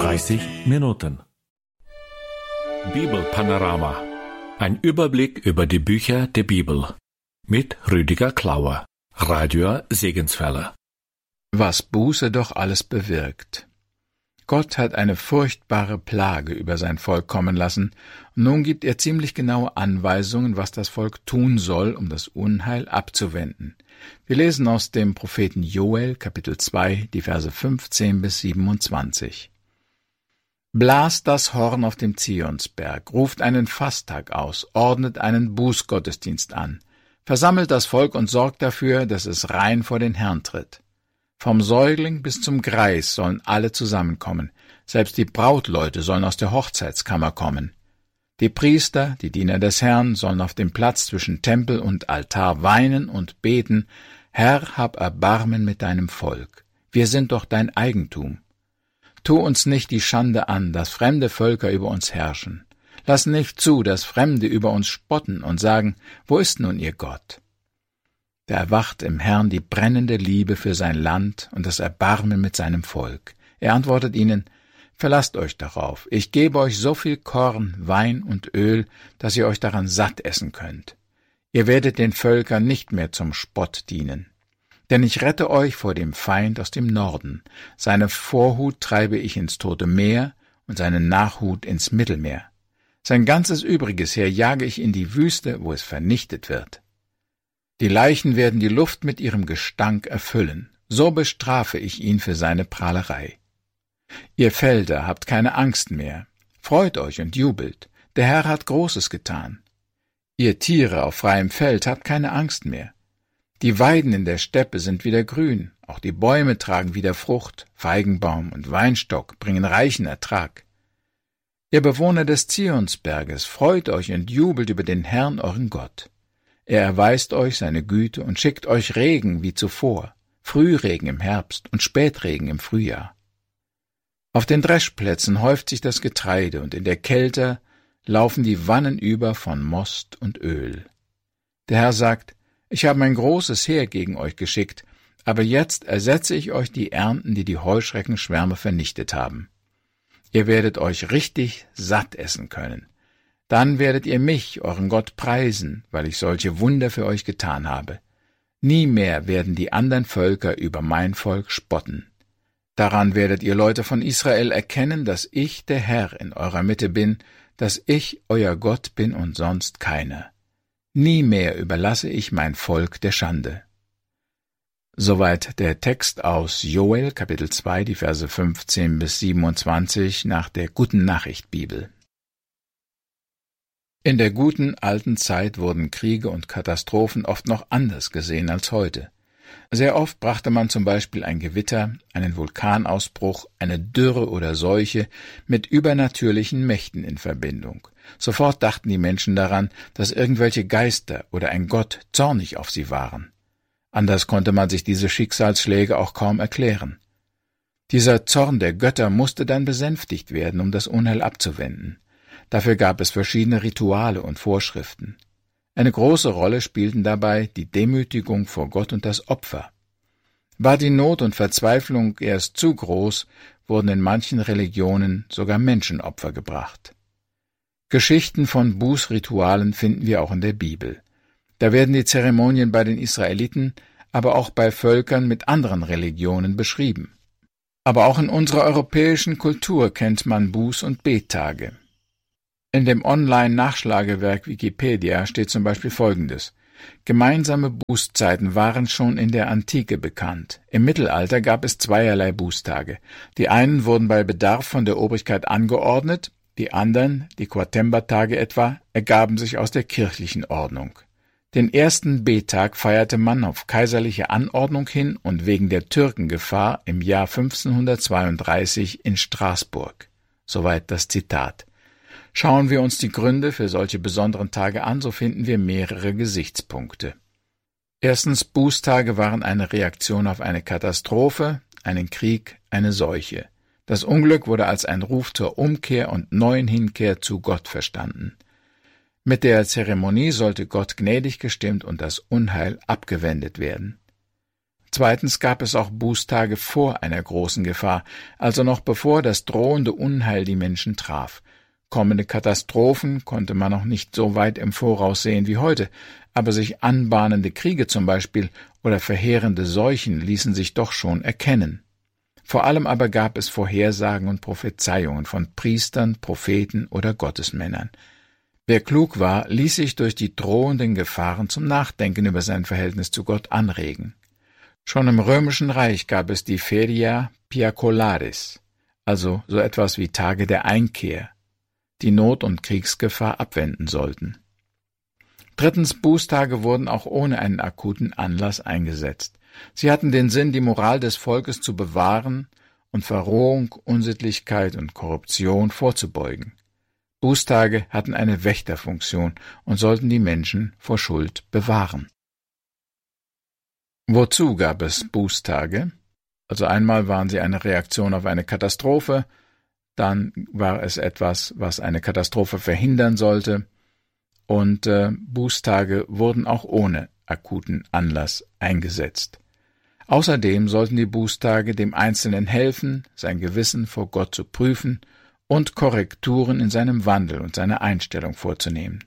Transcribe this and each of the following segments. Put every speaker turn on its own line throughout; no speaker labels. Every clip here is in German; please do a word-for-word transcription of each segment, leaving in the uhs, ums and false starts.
dreißig Minuten. Bibelpanorama. Ein Überblick über die Bücher der Bibel. Mit Rüdiger Klauer, Radio Segenswelle.
Was Buße doch alles bewirkt. Gott hat eine furchtbare Plage über sein Volk kommen lassen, und nun gibt er ziemlich genaue Anweisungen, was das Volk tun soll, um das Unheil abzuwenden. Wir lesen aus dem Propheten Joel, Kapitel zwei, die Verse fünfzehn bis siebenundzwanzig. Blast das Horn auf dem Zionsberg, ruft einen Fasttag aus, ordnet einen Bußgottesdienst an, versammelt das Volk und sorgt dafür, dass es rein vor den Herrn tritt. Vom Säugling bis zum Greis sollen alle zusammenkommen, selbst die Brautleute sollen aus der Hochzeitskammer kommen. Die Priester, die Diener des Herrn, sollen auf dem Platz zwischen Tempel und Altar weinen und beten: Herr, hab Erbarmen mit deinem Volk, wir sind doch dein Eigentum. Tu uns nicht die Schande an, dass fremde Völker über uns herrschen. Lass nicht zu, dass Fremde über uns spotten und sagen: Wo ist nun ihr Gott? Da erwacht im Herrn die brennende Liebe für sein Land und das Erbarmen mit seinem Volk. Er antwortet ihnen: Verlasst euch darauf, ich gebe euch so viel Korn, Wein und Öl, dass ihr euch daran satt essen könnt. Ihr werdet den Völkern nicht mehr zum Spott dienen. Denn ich rette euch vor dem Feind aus dem Norden. Seine Vorhut treibe ich ins Tote Meer und seinen Nachhut ins Mittelmeer. Sein ganzes übriges Heer jage ich in die Wüste, wo es vernichtet wird. Die Leichen werden die Luft mit ihrem Gestank erfüllen. So bestrafe ich ihn für seine Prahlerei. Ihr Felder, habt keine Angst mehr. Freut euch und jubelt. Der Herr hat Großes getan. Ihr Tiere auf freiem Feld, habt keine Angst mehr. Die Weiden in der Steppe sind wieder grün, auch die Bäume tragen wieder Frucht, Feigenbaum und Weinstock bringen reichen Ertrag. Ihr Bewohner des Zionsberges, freut euch und jubelt über den Herrn, euren Gott. Er erweist euch seine Güte und schickt euch Regen wie zuvor, Frühregen im Herbst und Spätregen im Frühjahr. Auf den Dreschplätzen häuft sich das Getreide und in der Kälte laufen die Wannen über von Most und Öl. Der Herr sagt: Ich habe mein großes Heer gegen euch geschickt, aber jetzt ersetze ich euch die Ernten, die die Heuschreckenschwärme vernichtet haben. Ihr werdet euch richtig satt essen können. Dann werdet ihr mich, euren Gott, preisen, weil ich solche Wunder für euch getan habe. Nie mehr werden die anderen Völker über mein Volk spotten. Daran werdet ihr Leute von Israel erkennen, dass ich der Herr in eurer Mitte bin, dass ich euer Gott bin und sonst keiner. Nie mehr überlasse ich mein Volk der Schande. Soweit der Text aus Joel, Kapitel zwei, die Verse fünfzehn bis siebenundzwanzig nach der Guten Nachricht Bibel. In der guten alten Zeit wurden Kriege und Katastrophen oft noch anders gesehen als heute. Sehr oft brachte man zum Beispiel ein Gewitter, einen Vulkanausbruch, eine Dürre oder Seuche mit übernatürlichen Mächten in Verbindung. Sofort dachten die Menschen daran, dass irgendwelche Geister oder ein Gott zornig auf sie waren. Anders konnte man sich diese Schicksalsschläge auch kaum erklären. Dieser Zorn der Götter musste dann besänftigt werden, um das Unheil abzuwenden. Dafür gab es verschiedene Rituale und Vorschriften. Eine große Rolle spielten dabei die Demütigung vor Gott und das Opfer. War die Not und Verzweiflung erst zu groß, wurden in manchen Religionen sogar Menschenopfer gebracht. Geschichten von Bußritualen finden wir auch in der Bibel. Da werden die Zeremonien bei den Israeliten, aber auch bei Völkern mit anderen Religionen beschrieben. Aber auch in unserer europäischen Kultur kennt man Buß- und Bettage. In dem Online-Nachschlagewerk Wikipedia steht zum Beispiel Folgendes: Gemeinsame Bußzeiten waren schon in der Antike bekannt. Im Mittelalter gab es zweierlei Bußtage. Die einen wurden bei Bedarf von der Obrigkeit angeordnet, die anderen, die Quatember-Tage etwa, ergaben sich aus der kirchlichen Ordnung. Den ersten Bettag feierte man auf kaiserliche Anordnung hin und wegen der Türkengefahr im Jahr fünfzehnhundertzweiunddreißig in Straßburg. Soweit das Zitat. Schauen wir uns die Gründe für solche besonderen Tage an, so finden wir mehrere Gesichtspunkte. Erstens, Bußtage waren eine Reaktion auf eine Katastrophe, einen Krieg, eine Seuche. Das Unglück wurde als ein Ruf zur Umkehr und neuen Hinkehr zu Gott verstanden. Mit der Zeremonie sollte Gott gnädig gestimmt und das Unheil abgewendet werden. Zweitens gab es auch Bußtage vor einer großen Gefahr, also noch bevor das drohende Unheil die Menschen traf. Kommende Katastrophen konnte man noch nicht so weit im Voraus sehen wie heute, aber sich anbahnende Kriege zum Beispiel oder verheerende Seuchen ließen sich doch schon erkennen. Vor allem aber gab es Vorhersagen und Prophezeiungen von Priestern, Propheten oder Gottesmännern. Wer klug war, ließ sich durch die drohenden Gefahren zum Nachdenken über sein Verhältnis zu Gott anregen. Schon im Römischen Reich gab es die Feria Piacolaris, also so etwas wie Tage der Einkehr, die Not- und Kriegsgefahr abwenden sollten. Drittens, Bußtage wurden auch ohne einen akuten Anlass eingesetzt. Sie hatten den Sinn, die Moral des Volkes zu bewahren und Verrohung, Unsittlichkeit und Korruption vorzubeugen. Bußtage hatten eine Wächterfunktion und sollten die Menschen vor Schuld bewahren. Wozu gab es Bußtage? Also einmal waren sie eine Reaktion auf eine Katastrophe, dann war es etwas, was eine Katastrophe verhindern sollte, und äh, Bußtage wurden auch ohne akuten Anlass eingesetzt. Außerdem sollten die Bußtage dem Einzelnen helfen, sein Gewissen vor Gott zu prüfen und Korrekturen in seinem Wandel und seiner Einstellung vorzunehmen.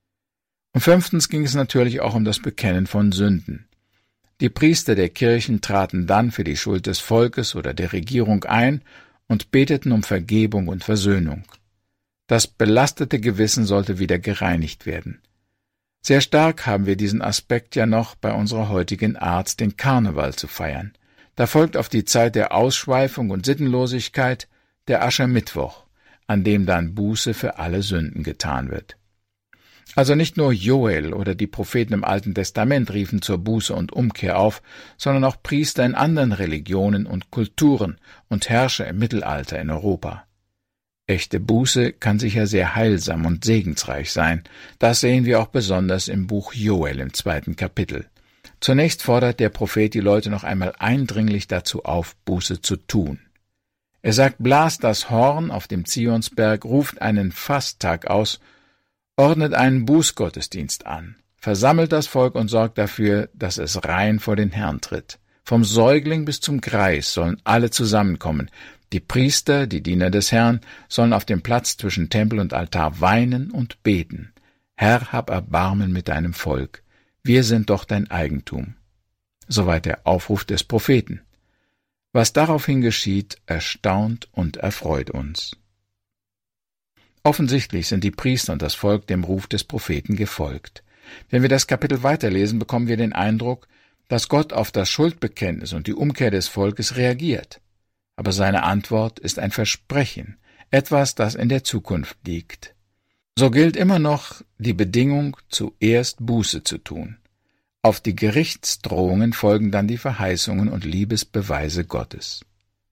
Und fünftens ging es natürlich auch um das Bekennen von Sünden. Die Priester der Kirchen traten dann für die Schuld des Volkes oder der Regierung ein und beteten um Vergebung und Versöhnung. Das belastete Gewissen sollte wieder gereinigt werden. Sehr stark haben wir diesen Aspekt ja noch bei unserer heutigen Art, den Karneval zu feiern. Da folgt auf die Zeit der Ausschweifung und Sittenlosigkeit der Aschermittwoch, an dem dann Buße für alle Sünden getan wird. Also nicht nur Joel oder die Propheten im Alten Testament riefen zur Buße und Umkehr auf, sondern auch Priester in anderen Religionen und Kulturen und Herrscher im Mittelalter in Europa. Echte Buße kann sicher sehr heilsam und segensreich sein. Das sehen wir auch besonders im Buch Joel im zweiten Kapitel. Zunächst fordert der Prophet die Leute noch einmal eindringlich dazu auf, Buße zu tun. Er sagt, blast das Horn auf dem Zionsberg, ruft einen Fasttag aus, ordnet einen Bußgottesdienst an, versammelt das Volk und sorgt dafür, dass es rein vor den Herrn tritt. Vom Säugling bis zum Greis sollen alle zusammenkommen. Die Priester, die Diener des Herrn, sollen auf dem Platz zwischen Tempel und Altar weinen und beten. Herr, hab Erbarmen mit deinem Volk. Wir sind doch dein Eigentum. Soweit der Aufruf des Propheten. Was daraufhin geschieht, erstaunt und erfreut uns. Offensichtlich sind die Priester und das Volk dem Ruf des Propheten gefolgt. Wenn wir das Kapitel weiterlesen, bekommen wir den Eindruck, dass Gott auf das Schuldbekenntnis und die Umkehr des Volkes reagiert. Aber seine Antwort ist ein Versprechen, etwas, das in der Zukunft liegt. So gilt immer noch die Bedingung, zuerst Buße zu tun. Auf die Gerichtsdrohungen folgen dann die Verheißungen und Liebesbeweise Gottes.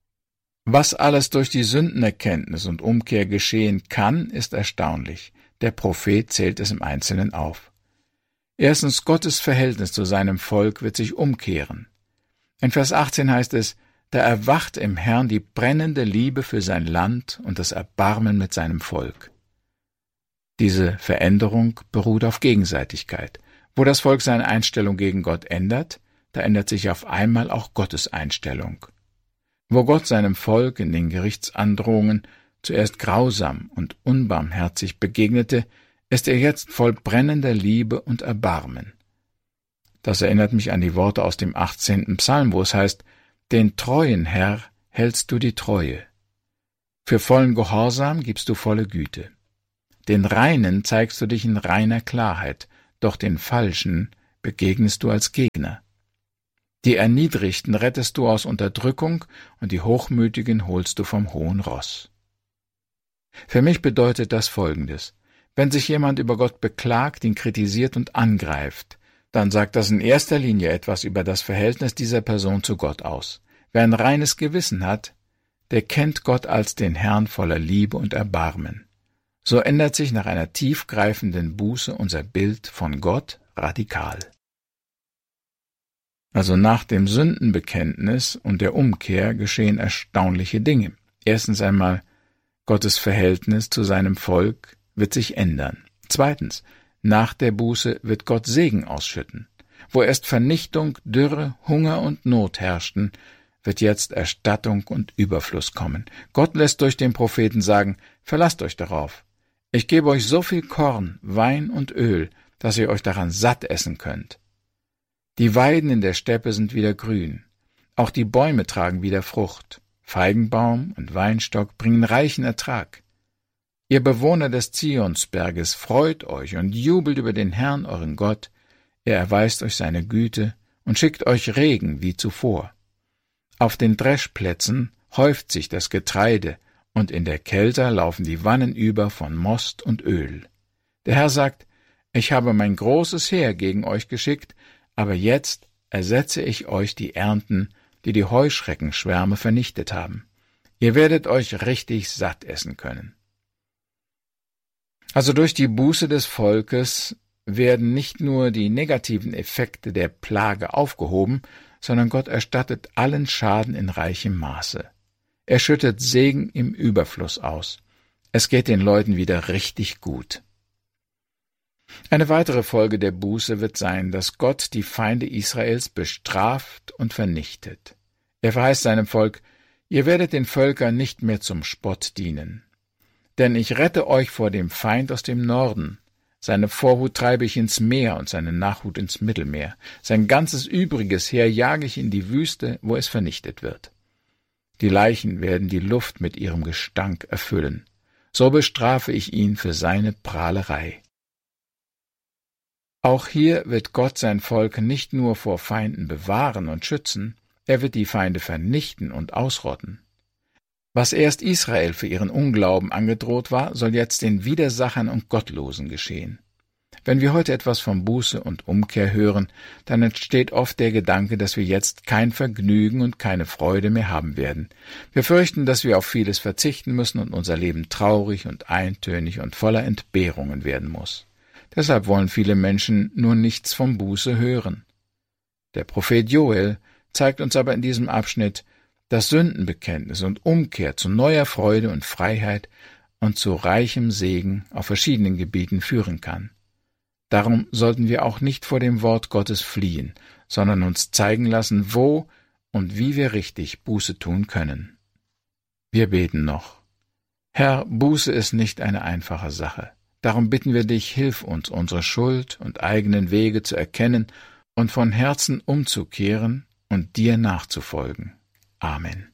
Was alles durch die Sündenerkenntnis und Umkehr geschehen kann, ist erstaunlich. Der Prophet zählt es im Einzelnen auf. Erstens, Gottes Verhältnis zu seinem Volk wird sich umkehren. In Vers achtzehn heißt es, da erwacht im Herrn die brennende Liebe für sein Land und das Erbarmen mit seinem Volk. Diese Veränderung beruht auf Gegenseitigkeit. Wo das Volk seine Einstellung gegen Gott ändert, da ändert sich auf einmal auch Gottes Einstellung. Wo Gott seinem Volk in den Gerichtsandrohungen zuerst grausam und unbarmherzig begegnete, ist er jetzt voll brennender Liebe und Erbarmen. Das erinnert mich an die Worte aus dem achtzehnten Psalm, wo es heißt, den treuen Herr hältst du die Treue. Für vollen Gehorsam gibst du volle Güte. Den Reinen zeigst du dich in reiner Klarheit, doch den Falschen begegnest du als Gegner. Die Erniedrigten rettest du aus Unterdrückung und die Hochmütigen holst du vom hohen Ross. Für mich bedeutet das Folgendes. Wenn sich jemand über Gott beklagt, ihn kritisiert und angreift, dann sagt das in erster Linie etwas über das Verhältnis dieser Person zu Gott aus. Wer ein reines Gewissen hat, der kennt Gott als den Herrn voller Liebe und Erbarmen. So ändert sich nach einer tiefgreifenden Buße unser Bild von Gott radikal. Also nach dem Sündenbekenntnis und der Umkehr geschehen erstaunliche Dinge. Erstens einmal, Gottes Verhältnis zu seinem Volk wird sich ändern. Zweitens, nach der Buße wird Gott Segen ausschütten. Wo erst Vernichtung, Dürre, Hunger und Not herrschten, wird jetzt Erstattung und Überfluss kommen. Gott lässt durch den Propheten sagen, verlasst euch darauf. Ich gebe euch so viel Korn, Wein und Öl, dass ihr euch daran satt essen könnt. Die Weiden in der Steppe sind wieder grün. Auch die Bäume tragen wieder Frucht. Feigenbaum und Weinstock bringen reichen Ertrag. Ihr Bewohner des Zionsberges, freut euch und jubelt über den Herrn, euren Gott. Er erweist euch seine Güte und schickt euch Regen wie zuvor. Auf den Dreschplätzen häuft sich das Getreide, und in der Kelter laufen die Wannen über von Most und Öl. Der Herr sagt, ich habe mein großes Heer gegen euch geschickt, aber jetzt ersetze ich euch die Ernten, die die Heuschreckenschwärme vernichtet haben. Ihr werdet euch richtig satt essen können. Also durch die Buße des Volkes werden nicht nur die negativen Effekte der Plage aufgehoben, sondern Gott erstattet allen Schaden in reichem Maße. Er schüttet Segen im Überfluss aus. Es geht den Leuten wieder richtig gut. Eine weitere Folge der Buße wird sein, dass Gott die Feinde Israels bestraft und vernichtet. Er verheißt seinem Volk, ihr werdet den Völkern nicht mehr zum Spott dienen. Denn ich rette euch vor dem Feind aus dem Norden. Seine Vorhut treibe ich ins Meer und seine Nachhut ins Mittelmeer. Sein ganzes übriges Heer jage ich in die Wüste, wo es vernichtet wird. Die Leichen werden die Luft mit ihrem Gestank erfüllen. So bestrafe ich ihn für seine Prahlerei. Auch hier wird Gott sein Volk nicht nur vor Feinden bewahren und schützen, er wird die Feinde vernichten und ausrotten. Was erst Israel für ihren Unglauben angedroht war, soll jetzt den Widersachern und Gottlosen geschehen. Wenn wir heute etwas von Buße und Umkehr hören, dann entsteht oft der Gedanke, dass wir jetzt kein Vergnügen und keine Freude mehr haben werden. Wir fürchten, dass wir auf vieles verzichten müssen und unser Leben traurig und eintönig und voller Entbehrungen werden muss. Deshalb wollen viele Menschen nur nichts von Buße hören. Der Prophet Joel zeigt uns aber in diesem Abschnitt, dass Sündenbekenntnis und Umkehr zu neuer Freude und Freiheit und zu reichem Segen auf verschiedenen Gebieten führen kann. Darum sollten wir auch nicht vor dem Wort Gottes fliehen, sondern uns zeigen lassen, wo und wie wir richtig Buße tun können. Wir beten noch. Herr, Buße ist nicht eine einfache Sache. Darum bitten wir dich, hilf uns, unsere Schuld und eigenen Wege zu erkennen und von Herzen umzukehren und dir nachzufolgen. Amen.